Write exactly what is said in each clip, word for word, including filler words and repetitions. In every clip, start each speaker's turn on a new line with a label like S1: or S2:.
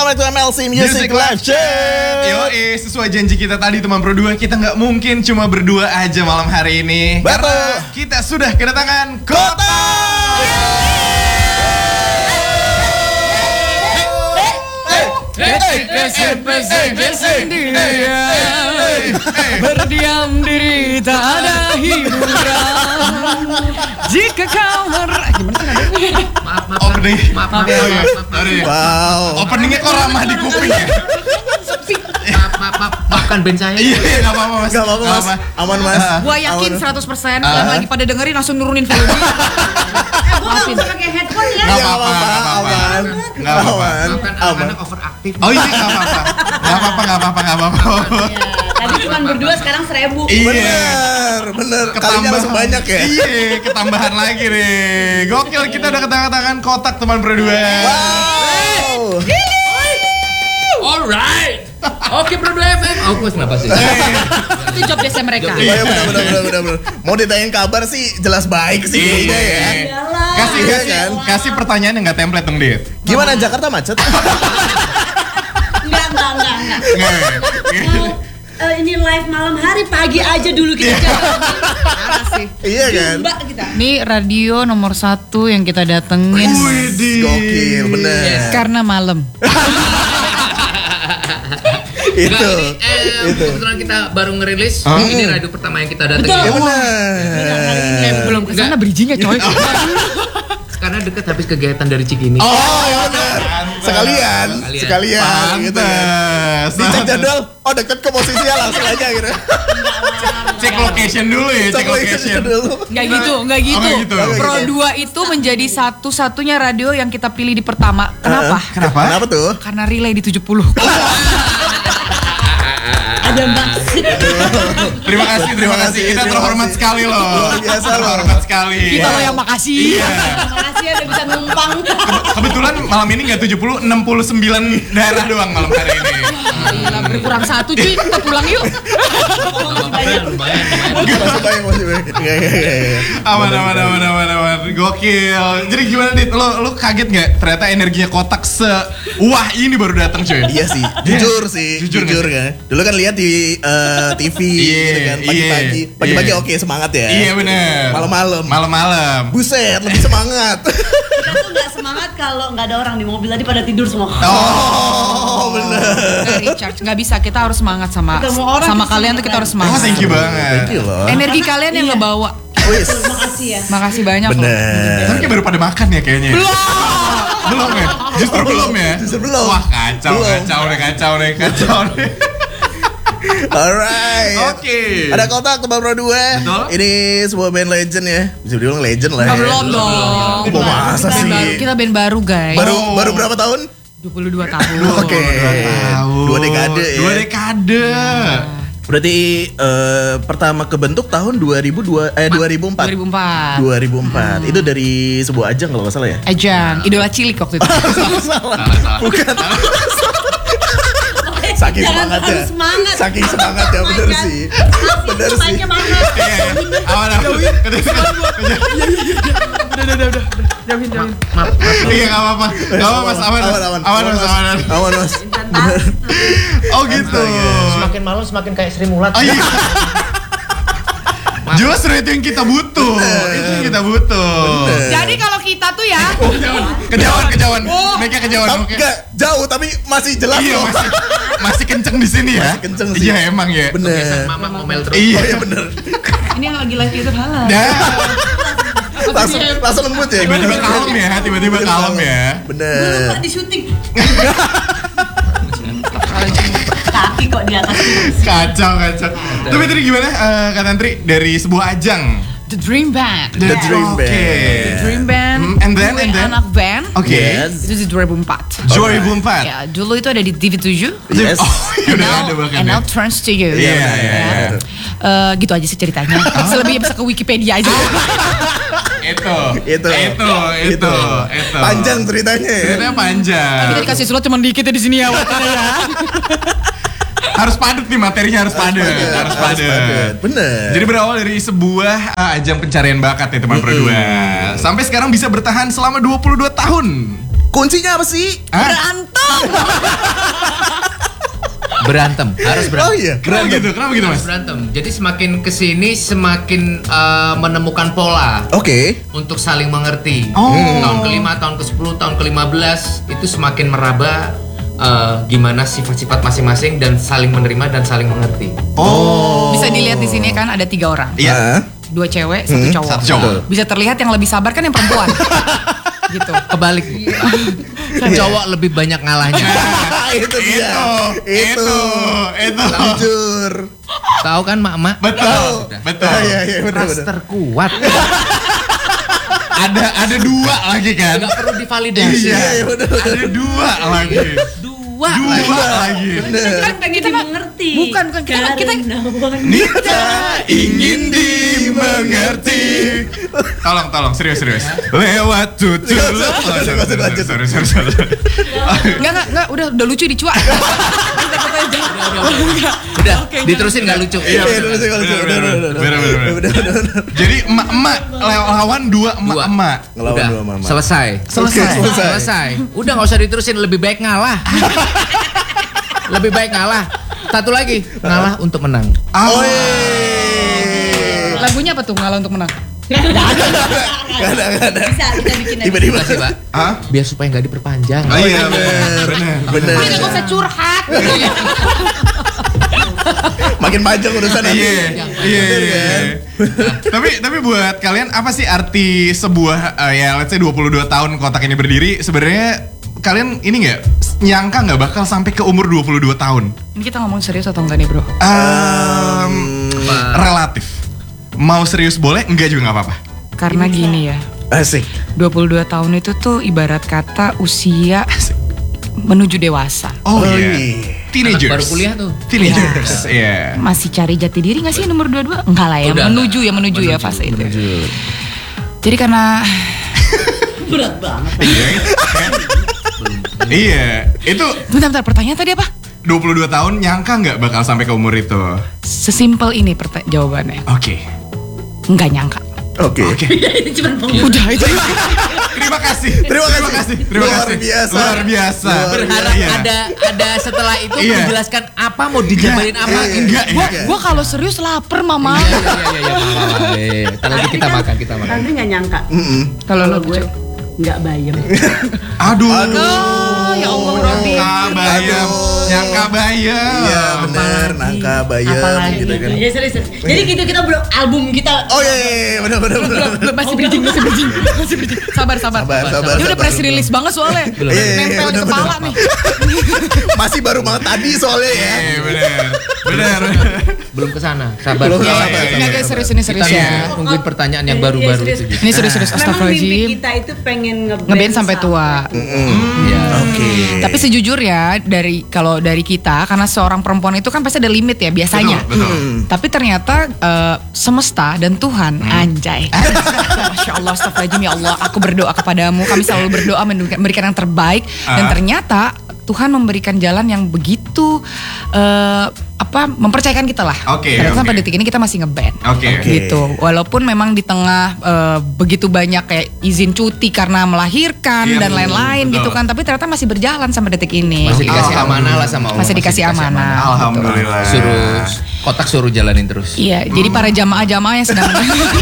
S1: back to M L C Music, Music Live Chat.
S2: Yoi, sesuai janji kita tadi teman Pro dua, kita nggak mungkin cuma berdua aja malam hari ini.
S1: Betul.
S2: Karena kita sudah kedatangan Kota.
S3: Berdiam diri tak ada hiburan. Jika kau mer... Gimana sih nadanya?
S2: Maaf, maaf, opening. Maaf, maaf, maaf, maaf, maaf.
S1: Wow.
S2: Openingnya kok ramah di kuping ya?
S3: Maaf, maaf, maaf. Maafkan band saya.
S2: Iya, iya, gak apa-apa mas.
S1: Gak apa-apa mas. Aman mas.
S3: Gua yakin seratus persen yang lagi pada dengerin langsung nurunin volume.
S4: Gue gak usah pakai headphone ya.
S2: Gak apa-apa, gak apa-apa. Gak apa-apa.
S3: Anak-anak overaktif.
S2: Oh iya, gak apa-apa. Gak apa-apa, gak apa-apa, gak apa-apa.
S4: Tadi cuma berdua, sekarang seribu.
S2: Iya.
S1: Bener, bener. Kalinya langsung banyak ya.
S2: Iya, ketambahan lagi nih. Gokil, kita udah ketangan-tangan kotak teman Pro dua.
S1: Wow.
S3: Alright. Oke, Pro dua F M. Aku kenapa sih? Itu job desk mereka.
S1: Iya bener, bener, bener, bener, bener. Mau ditanyain kabar sih jelas baik sih kayaknya ya.
S2: Kasih,
S1: Iya
S2: kasih,
S1: kan?
S2: kasih pertanyaan yang gak template dong, Dit.
S1: Gimana Jakarta macet?
S4: Enggak, enggak, enggak, enggak.
S2: Nggak.
S4: Eh, ini live malam hari, pagi aja dulu kita jalan.
S3: Parah sih.
S1: Iya kan?
S4: Mbak kita.
S3: Ini radio nomor satu yang kita datengin
S2: Widih.
S1: Gokil, bener.
S3: karena malam.
S1: Itu.
S5: Eh,
S1: Itu.
S5: kebetulan kita baru ngerilis.
S2: Huh?
S5: Ini radio pertama yang kita datengin.
S4: Betul.
S1: Iya
S3: Eh,
S1: bener.
S3: belum kesana bridgingnya coy.
S5: Karena deket habis kegiatan dari Cikini.
S1: Oh iya bener. Sekalian,
S5: Sekalian.
S1: sekalian gitu kan.
S2: Pantes.
S1: Dicek jadwal, oh deket ke posisinya langsung aja gitu.
S2: Cek location dulu ya, cek location.
S1: dulu.
S3: Nggak gitu, nggak gitu.
S2: nggak gitu.
S3: Pro dua itu menjadi satu-satunya radio yang kita pilih di pertama. Kenapa?
S2: Kenapa?
S1: Kenapa tuh?
S3: Karena relay di tujuh puluh.
S4: Ada mbak.
S2: Terima kasih, terima kasih. Kita
S1: Terima
S2: terhormat
S1: kasih.
S2: sekali loh.
S1: Luar biasa loh.
S2: Terhormat sekali.
S3: Kita loh yang makasih.
S2: Iya.
S4: Makasih ya udah bisa numpang.
S2: Kebetulan malam ini nggak tujuh puluh, enam puluh sembilan daerah doang malam hari ini.
S3: Gila, berkurang satu cuy, kita pulang yuk.
S5: Lumayan, lumayan.
S1: Masih banyak, masih banyak. Iya, iya, iya, iya.
S2: Aman, aman, aman, aman, aman. Gokil. Jadi gimana Dit? Lo, lo kaget nggak? Ternyata energinya kotak se wah ini baru datang cuy.
S1: Iya sih, jujur sih,
S2: Jujur
S1: jujur,
S2: nggak
S1: kan. Dulu kan lihat di eh, T V
S2: Iya,
S1: gitu kan, pagi-pagi,
S2: iya,
S1: pagi-pagi
S2: iya.
S1: oke semangat ya.
S2: Iya bener.
S1: Malam-malam.
S2: Malam-malam.
S1: Buset, lebih semangat.
S4: Kita tuh nggak semangat kalau nggak ada orang di mobil, tadi pada tidur semua.
S1: Oh, bener.
S3: Nggak recharge, nggak bisa. Kita harus semangat sama
S4: Ketemu orang
S3: sama
S4: kita
S3: kalian tuh
S4: semangat.
S3: kita harus
S2: Oh,
S3: semangat.
S2: thank you banget.
S1: Thank you loh.
S3: Energi kalian yang
S4: Iya.
S3: ngebawa.
S1: Wis.
S4: Makasih ya.
S3: Makasih banyak loh.
S1: Bener.
S2: Tapi kayak baru pada makan ya kayaknya. Belum. Belum ya? Justru belum ya?
S1: Justru belum.
S2: Wah kacau,
S1: Belum.
S2: kacau deh, kacau deh, kacau deh.
S1: Alright.
S2: Oke.
S1: Ada kotak Teman Pro dua.
S2: Betul.
S1: Ini sebuah band legend ya. Bisa dibilang legend lah.
S3: Nggak,
S1: ya.
S3: belum dong.
S1: Oh, masa
S3: Band
S1: sih?
S3: baru, kita band baru guys.
S1: Baru
S2: Oh.
S1: baru berapa tahun?
S3: dua puluh dua tahun.
S1: Oke.
S2: Tahun.
S1: Dua dekade ya.
S2: Dua dekade.
S1: Berarti eh, pertama kebentuk tahun dua ribu dua eh dua ribu empat.
S3: dua ribu empat.
S1: dua ribu empat. Itu dari sebuah ajang kalau nggak salah ya.
S3: Ajang, idola cilik waktu itu.
S1: Salah.
S2: Salah, salah.
S1: Bukan. Saking
S4: Jangan
S1: semangatnya.
S4: harus semangat.
S1: Saking semangatnya bener
S4: Semangat.
S1: sih. Bener sih.
S4: Semuanya mahal.
S2: Iya, iya. Aman, aman.
S3: Udah, udah, udah. Jauhin, jauhin.
S5: Maaf, maaf.
S2: Iya, nggak apa-apa. Nggak apa-apa, Mas. Aman,
S1: Aman, aman.
S2: aman, Mas. Aman,
S1: Aman, Mas.
S2: Oh gitu.
S5: Semakin malam semakin kayak Sri Mulat.
S2: Oh iya. Justru itu yang kita butuh. Itu yang kita butuh.
S3: Jadi kalau kita tuh ya,
S2: Kejauhan, kejauhan. Mereka kejauhan.
S1: Tapi
S2: Oke.
S1: enggak jauh tapi masih jelas
S2: Iya,
S1: loh.
S2: masih masih kenceng di sini ya.
S1: Masih kenceng sih.
S2: Iya, emang ya.
S1: Bener.
S5: Mama ngomel terus.
S2: Iya.
S1: Oh iya bener.
S3: ini yang lagi live itu halal.
S2: Nah,
S1: Langsung langsung lembut ya.
S2: tiba-tiba kalem ya, tiba-tiba kalem ya.
S1: Bener.
S4: Lupa di syuting. Kaki kok di atas.
S2: Kacau, kacau. Tapi tadi gimana eh, Kak Tantri dari sebuah ajang?
S3: The Dream Band.
S1: The Dream
S2: Oke.
S1: Band.
S3: The Dream Band.
S2: Hmm, and then,
S3: gue
S2: and then?
S3: anak band.
S2: Oke.
S1: Yes.
S3: Itu di dua ribu empat.
S2: dua ribu empat.
S3: Ya, dulu itu ada di T V tujuh.
S1: Yes.
S2: Oh, ya udah
S3: And
S2: ada
S3: now,
S2: bahkan
S3: and
S2: ya.
S3: now turns to you.
S2: Iya,
S3: Ya.
S2: iya, iya.
S3: Eh, gitu aja sih ceritanya. Selebihnya bisa ke Wikipedia aja.
S2: Itu.
S1: Itu.
S2: Itu, itu, itu.
S1: Panjang ceritanya ya.
S2: Ceritanya panjang.
S3: Kita dikasih slot cuma dikit ya di sini ya. waktunya ya.
S2: Harus padat nih materinya, harus padat,
S1: padat,
S2: harus
S1: harus padat.
S2: padat.
S1: Bener.
S2: Jadi berawal dari sebuah uh, ajang pencarian bakat ya teman Pro dua. Sampai sekarang bisa bertahan selama dua puluh dua tahun.
S1: Kuncinya apa sih?
S4: Berantem.
S5: Berantem, harus berantem.
S1: Oh iya,
S2: Kenapa
S1: berantem.
S2: gitu? Kenapa gitu,
S5: Harus
S2: Mas?
S5: berantem. Jadi semakin kesini semakin eh, menemukan pola
S1: Oke.
S5: untuk saling mengerti.
S2: Oh.
S5: Tahun kelima, tahun ke sepuluh, tahun ke lima belas itu semakin meraba eh, gimana sifat-sifat masing-masing dan saling menerima dan saling mengerti.
S2: Oh.
S3: Bisa dilihat di sini kan ada tiga orang.
S2: Iya.
S1: Ah.
S3: Dua cewek, satu
S1: Hmm,
S3: cowok.
S2: satu cowok.
S3: Bisa terlihat yang lebih sabar kan yang perempuan. Gitu.
S5: Kebalik. Cowok lebih banyak ngalahnya.
S1: itu dia.
S2: Itu, itu, itu.
S1: Jujur.
S5: Tahu kan mak-mak?
S2: Betul,
S5: Udah.
S2: betul.
S1: Ah, iya, iya, benar,
S5: Ras
S1: benar.
S5: terkuat.
S2: Ada ada dua lagi kan?
S5: Nggak perlu divalidasi.
S2: Iya,
S1: iya, benar,
S2: ada dua lagi.
S5: Dua.
S2: Dua lagi.
S4: Kan pengen dimengerti.
S3: Bukan, bukan. Kita- kita-
S4: Karena wanita.
S2: Nita ingin dimengerti. Tolong, tolong, serius, serius. Lewat tutur.
S1: Lanjut, lanjut, lanjut, lanjut.
S2: Sorry, sorry, sorry.
S3: Enggak, enggak, enggak, udah udah lucu dicuak.
S5: Udah, diterusin nggak lucu.
S2: Iya,
S1: Iya,
S2: bener,
S1: bener, bener,
S2: bener,
S1: bener,
S2: bener,
S1: bener,
S2: bener, bener, bener.
S1: Bener, bener, bener.
S2: Jadi emak-emak lawan dua emak-emak.
S1: Ngelawan
S5: Udah,
S1: dua mama.
S5: selesai.
S1: Selesai.
S5: Oke,
S1: Selesai.
S5: selesai. Udah nggak usah diterusin, lebih baik ngalah. Lebih baik ngalah. Satu lagi, ngalah untuk menang.
S2: Ah,
S3: Lagunya apa tuh ngalah untuk menang?
S1: Gak ada, gak ada.
S4: Bisa kita bikin aja.
S1: Tiba-tiba.
S5: Terima kasih, Pak.
S2: ah?
S5: Biar supaya nggak diperpanjang.
S2: Oh iya, bener, bener.
S1: Bener.
S3: Udah nggak usah curhat.
S1: Makin panjang urusan ini.
S2: Iya, iya, iya, iya. Tapi tapi buat kalian apa sih arti sebuah eh, ya let's say dua puluh dua tahun kotak ini berdiri? Sebenarnya kalian ini nggak nyangka nggak bakal sampai ke umur dua puluh dua tahun?
S3: Ini kita ngomong serius atau enggak nih, Bro?
S2: Em, relatif. Mau serius boleh, enggak juga nggak apa-apa.
S3: Karena gini ya.
S1: Asik.
S3: dua puluh dua tahun itu tuh ibarat kata usia menuju dewasa.
S2: Oh,
S1: Oh,
S2: iya.
S1: iya.
S2: Teenagers.
S5: Anak baru kuliah tuh.
S2: Teenagers. Iya.
S3: Masih cari jati diri gak sih nomor dua puluh dua? Enggak lah ya,
S5: Udah,
S3: menuju ya, menuju, ya fase itu. Jadi karena
S4: Berat banget.
S2: Iya. Itu
S3: bentar, bentar, pertanyaan tadi apa?
S2: dua puluh dua tahun nyangka nggak bakal sampai ke umur itu?
S3: Sesimpel ini perta- jawabannya.
S2: Oke.
S3: Enggak nyangka.
S1: Oke.
S2: Oke.
S4: Ini cuma pengumuman.
S3: Udah itu.
S2: Terima kasih.
S1: Terima kasih.
S2: Terima
S1: Luar
S2: kasih.
S1: biasa.
S2: Luar biasa.
S1: Luar
S5: Berharap
S2: Iya.
S5: ada ada setelah itu
S2: Iya.
S5: menjelaskan apa mau dijabarin apa.
S2: Iya, enggak
S3: Gua,
S2: ya.
S3: gua kalau serius lapar, Mama.
S5: Iya, iya, iya, iya, iya, iya. Ntar lagi kita makan, kita makan.
S4: Andri nggak nyangka.
S3: Kalau lo
S4: gue nggak bayam.
S2: Aduh.
S3: Oh, ya Allah, Robi.
S2: Nyangka bayam.
S1: Aduh.
S2: Nyangka bayam.
S1: Iya benar, nangka bayam
S4: Apalagi
S1: gitu
S4: gitu.
S1: kan.
S4: Ya serius. serius. Jadi gitu kita belum album kita.
S1: Oh iya, iya, iya, benar, benar, benar.
S3: Masih bridging, masih bridging, masih bridging. Sabar, sabar.
S1: Sabar, sabar,
S3: Ini udah
S1: sabar.
S3: press release banget soalnya.
S5: Belum.
S1: Iya, iya, iya,
S3: Nempel di
S1: benar,
S3: kepala
S1: benar.
S3: nih.
S1: Masih baru banget tadi soalnya ya.
S2: Eh, benar. Benar.
S5: Belum ke sana. Sabar.
S1: Belum
S5: Iya,
S1: sabar.
S5: iya, iya.
S3: Enggak, guys, serius ini serius
S5: Kita
S3: ya.
S5: nungguin- nungguin pertanyaan yang
S4: Iya,
S5: baru-baru
S4: serius.
S5: itu.
S3: Ini serius-serius,
S4: Memang mimpi
S3: astagfirullahaladzim.
S4: kita itu pengen ngeband,
S3: Ngeband sampai tua.
S5: Iya.
S1: Oke.
S3: Tapi sejujurnya dari kalau dari kita karena seorang perempuan itu kan pasti ada limit ya biasanya.
S2: Betul, betul.
S1: Hmm.
S3: Tapi ternyata eh, semesta dan Tuhan anjay. Masya Allah, astagfirullahaladzim, ya Allah, aku berdoa kepadamu. Kami selalu berdoa memberikan yang terbaik dan
S2: Ah.
S3: ternyata Tuhan memberikan jalan yang begitu eh, apa mempercayakan kita lah.
S2: Oke,
S3: Ternyata sampai
S2: oke.
S3: detik ini kita masih ngeband.
S2: Oke.
S1: Oke.
S3: Gitu. Walaupun memang di tengah eh, begitu banyak kayak izin cuti karena melahirkan
S2: Iya,
S3: dan
S2: betul,
S3: lain-lain
S2: betul.
S3: gitu kan, tapi ternyata masih berjalan sampai detik ini.
S5: Masih dikasih
S2: Alhamdulillah.
S5: amanah lah sama Allah.
S3: Masih dikasih amanah.
S2: Alhamdulillah.
S5: Suruh kotak suruh jalanin terus.
S3: Iya, jadi para jamaah-jamaah yang sedang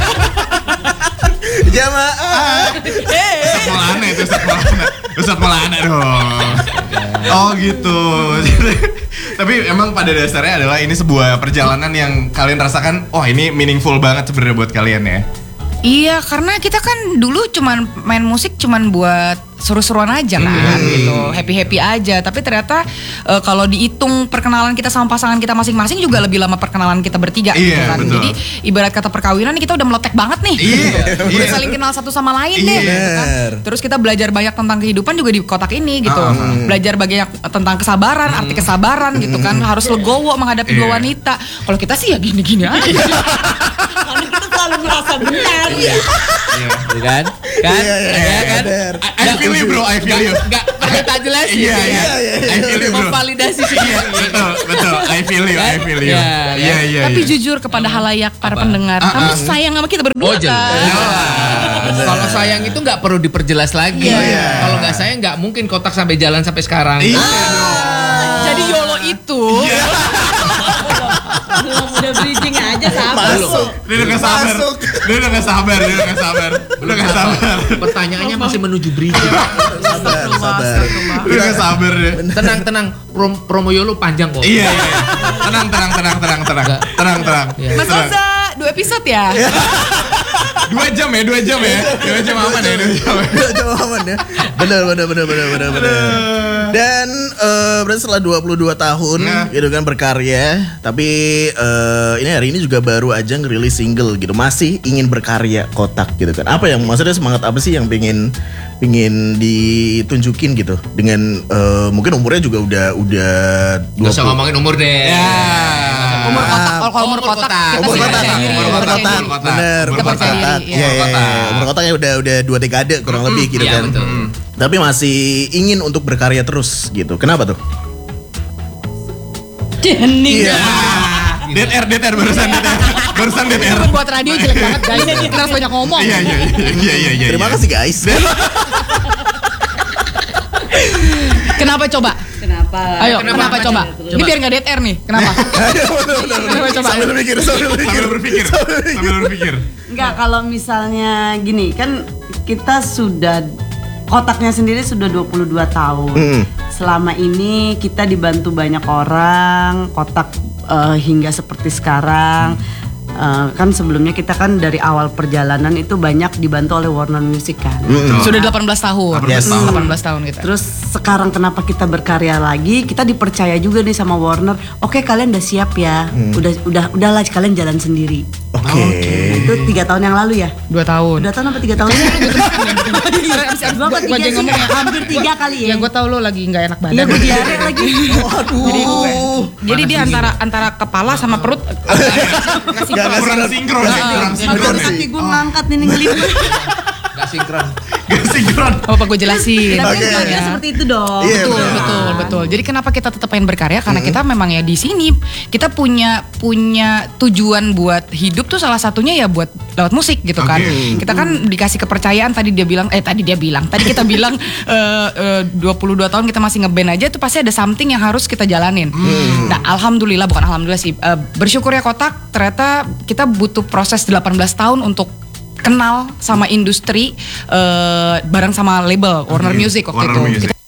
S1: Jamaah.
S2: Ustaz Maulana itu Ustaz Maulana. Ustaz Maulana dong. Oh gitu. Tapi emang pada dasarnya adalah ini sebuah perjalanan yang kalian rasakan, oh ini meaningful banget sebenarnya buat kalian ya.
S3: Iya, karena kita kan dulu cuman main musik cuman buat seru-seruan aja kan gitu, happy-happy aja. Tapi ternyata eh, kalau dihitung perkenalan kita sama pasangan kita masing-masing juga lebih lama perkenalan kita bertiga gitu
S2: Iya,
S3: kan.
S2: betul.
S3: Jadi ibarat kata perkawinan nih kita udah meletek banget nih.
S2: Iya,
S3: Udah
S2: iya.
S3: saling kenal satu sama lain deh
S2: Iya.
S3: gitu kan. Terus kita belajar banyak tentang kehidupan juga di kotak ini gitu.
S2: Ah.
S3: Belajar banyak tentang kesabaran, arti kesabaran gitu kan. Harus legowo menghadapi dua
S2: Iya.
S3: wanita. Kalau kita sih ya gini-gini aja.
S4: Karena kita selalu merasa benar.
S2: Iya.
S5: Gitu kan? Kan?
S1: Iya, iya,
S5: Ya kan?
S1: benar.
S2: I, I feel you bro, I feel you.
S5: Enggak, ada tak jelasin.
S2: Iya, iya.
S1: iya,
S2: I feel you bro.
S5: Memvalidasi sih.
S2: Iya, betul, betul. I feel you, I feel you.
S5: Iya,
S2: Iya, iya,
S3: Tapi
S2: iya.
S3: jujur kepada halayak para
S5: Apa?
S3: pendengar,
S2: Ah,
S3: kamu
S2: ah.
S3: sayang sama kita berdua
S5: Oh jelas.
S3: kan?
S5: Kalau sayang itu nggak perlu diperjelas lagi.
S3: Iya.
S5: Kalau nggak sayang nggak nggak mungkin Kotak sampai jalan sampai sekarang.
S2: Iya.
S3: Jadi YOLO itu
S4: Belum udah bridging aja sabar.
S1: Masuk.
S2: Dia udah gak sabar.
S1: Masuk.
S2: Dia udah gak sabar, dia udah gak sabar. Udah gak sabar.
S5: Pertanyaannya masih menuju bridging.
S1: Sabar, sabar.
S2: Udah gak sabar dia.
S5: tenang tenang Prom- promo YOLO panjang kok.
S2: Iya, iya. Tenang, tenang, tenang, tenang, tenang. Tenang, tenang.
S5: Iya.
S3: Mas
S2: Tenang.
S3: Oza dua episode ya.
S2: Dua jam ya, dua jam ya. Dua jam aman ya, dua jam.
S1: Udah jauh aman ya. Benar, benar, benar, benar, benar, benar. Dan eh, berarti setelah dua puluh dua tahun
S2: Nah.
S1: gitu kan berkarya, tapi eh, ini hari ini juga baru aja ngerilis single gitu. Masih ingin berkarya Kotak gitu kan. Apa yang maksudnya semangat apa sih yang pengen pingin ditunjukin gitu dengan eh, mungkin umurnya juga udah udah
S5: Gak usah ngomongin umur deh.
S2: Ya.
S3: Umur kotak, kalau umur
S5: Umur
S3: kotak,
S5: kotak.
S3: kita
S1: Umur
S3: sih
S1: kotak,
S3: percaya diri,
S1: umur
S2: umur
S1: kotak,
S3: percaya diri.
S2: umur kotak.
S1: bener,
S2: Umur
S1: umur
S3: kotak.
S1: kotak,
S3: Iya,
S1: iya, iya,
S2: kotak.
S1: iya. Umur kotaknya udah udah dua dekade kurang lebih gitu
S5: Iya,
S1: kan.
S5: betul.
S1: Tapi masih ingin untuk berkarya terus gitu. Kenapa tuh?
S4: Hening.
S1: Iya.
S2: Dead air, dead air barusan dead air. Barusan dead air.
S3: Buat radio jelek banget guys. Keras banyak ngomong.
S2: Iya, iya, iya, iya, iya, iya.
S1: Terima kasih guys.
S3: Kenapa coba?
S4: Kenapa?
S3: Ayo,
S5: Kenapa?
S3: kenapa, coba?
S5: Coba.
S3: Ini biar nggak dead air nih. Kenapa? Kenapa coba?
S1: Sambil mikir, sambil mikir.
S2: Sambil berpikir, sambil berpikir.
S4: Enggak, kalau misalnya gini, kan kita sudah Kotaknya sendiri sudah dua puluh dua tahun.
S1: Mm.
S4: Selama ini kita dibantu banyak orang, Kotak eh, hingga seperti sekarang. Eh, kan sebelumnya kita kan dari awal perjalanan itu banyak dibantu oleh Warner Music kan.
S1: Mm.
S3: Sudah delapan belas tahun.
S1: Yes.
S3: delapan belas tahun kita.
S4: Terus sekarang kenapa kita berkarya lagi? Kita dipercaya juga nih sama Warner. Oke, kalian udah siap ya. Udah udah udahlah kalian jalan sendiri.
S1: Oke.
S4: Itu tiga tahun yang lalu ya.
S3: dua tahun.
S4: Dua tahun apa tiga tahun? Gua kok tiga sih, hampir tiga kali ya.
S3: Ya gue tau lo lagi nggak enak badan.
S4: Iya, gue diare lagi.
S1: Waduh.
S3: Jadi dia antara antara kepala sama perut kasih
S1: Gak ngasih
S2: Kurang sinkron,
S3: Ah,
S2: kurang
S3: iya,
S2: sinkron.
S4: Baru nanti gue ngangkat nih ngeliput.
S5: Gak sinkron.
S2: Gak sinkron.
S3: apa gue jelasin.
S4: Tapi
S1: Oke.
S4: okay. seperti itu dong.
S1: Iya,
S3: Betul,
S1: benar.
S3: betul, betul. Jadi kenapa kita tetap pengen berkarya? Karena kita memang ya di sini kita punya punya tujuan buat hidup tuh salah satunya ya buat lewat musik gitu kan.
S2: Oke.
S3: Kita kan dikasih kepercayaan tadi dia bilang eh tadi dia bilang, tadi kita bilang eh, eh, dua puluh dua tahun kita masih ngeband aja tuh pasti ada something yang harus kita jalanin. Nah, alhamdulillah bukan alhamdulillah sih. eh, bersyukur ya Kotak ternyata kita butuh proses delapan belas tahun untuk kenal sama industri eh, bareng sama label Warner
S2: Oke.
S3: Music waktu
S2: Warner
S3: itu.
S2: Music.
S3: Kita